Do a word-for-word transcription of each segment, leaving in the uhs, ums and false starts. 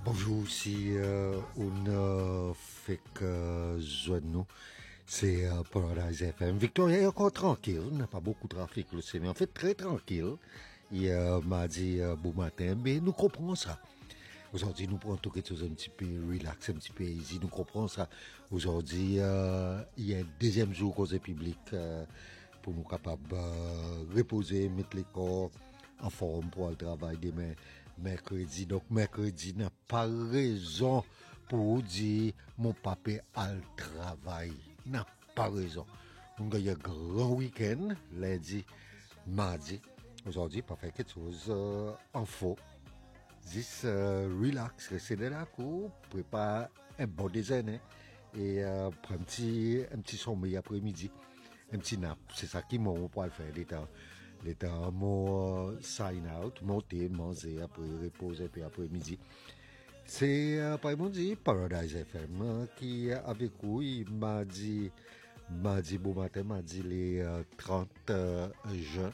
Bonjour, si euh, on euh, fait que joindre nous, c'est euh, Paradise F M. Victoria est encore tranquille, on n'a pas beaucoup de trafic, le c'est mais en fait très tranquille. Il euh, m'a dit euh, bon matin, mais nous comprenons ça. Aujourd'hui, nous prenons quelque chose un petit peu relax, un petit peu easy, nous comprenons ça. Aujourd'hui, euh, il y a un deuxième jour cause public euh, pour nous capables de euh, reposer, mettre les corps en forme pour le travail demain, mercredi. Donc, mercredi n'a pas raison pour dire mon papa a le travail. N'a pas raison. On a un grand week-end, lundi, mardi. Aujourd'hui, pas faire quelque chose euh, en faux. Juste euh, relax, rester de la cour, prépare un bon déjeuner et euh, prendre un petit, un petit sommeil après-midi, un petit nap. C'est ça qui m'a pour le faire. L'état, l'état, mon sign out, monter, manger, après reposer, puis après-midi. C'est euh, par mon dit Paradise F M euh, qui avec vous, il m'a dit, m'a dit bon matin, m'a dit les euh, trente euh, juin.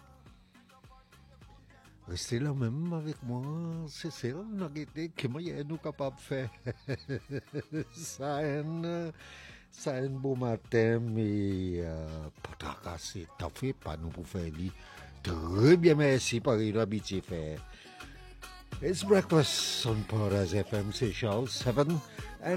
Restez là même avec moi, c'est ça, on a été, comment est nous capable de faire ça, un, ça un beau matin, mais euh, pas tracasser, t'as fait pas nous pour faire lit. Très bien, merci par l'habitude faire. It's breakfast on Paradise F M, c'est Charles, seven and